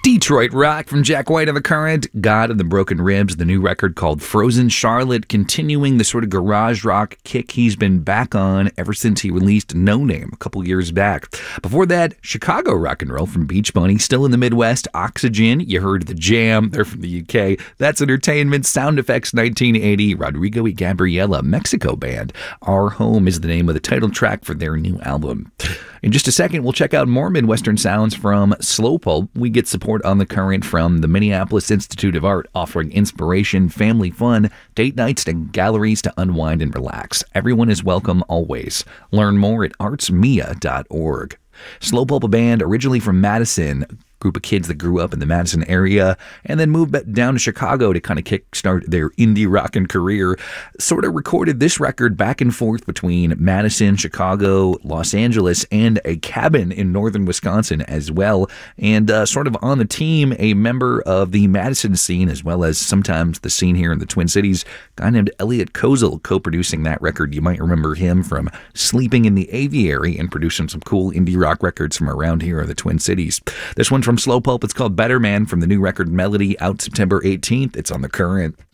Detroit Rock from Jack White on the Current, God of the Broken Ribs, the new record called Frozen Charlotte, continuing the sort of garage rock kick he's been back on ever since he released No Name a couple years back. Before that, Chicago rock and roll from Beach Bunny, still in the Midwest, Oxygen, you heard The Jam, they're from the UK, That's Entertainment, Sound Effects 1980, Rodrigo y Gabriela, Mexico band, Our Home is the name of the title track for their new album. In just a second, we'll check out more Midwestern sounds from Slow Pulp. We get support on the Current from the Minneapolis Institute of Art, offering inspiration, family fun, date nights, and galleries to unwind and relax. Everyone is welcome always. Learn more at artsmia.org. Slow Pulp, a band originally from Madison, group of kids that grew up in the Madison area and then moved back down to Chicago to kind of kickstart their indie rockin' career. Sort of recorded this record back and forth between Madison, Chicago, Los Angeles, and a cabin in northern Wisconsin as well. And sort of on the team, a member of the Madison scene as well as sometimes the scene here in the Twin Cities, a guy named Elliot Kozel co-producing that record. You might remember him from Sleeping in the Aviary and producing some cool indie rock records from around here in the Twin Cities. This one from Slow Pulp, it's called Better Man from the new record Melody, out September 18th. It's on the Current.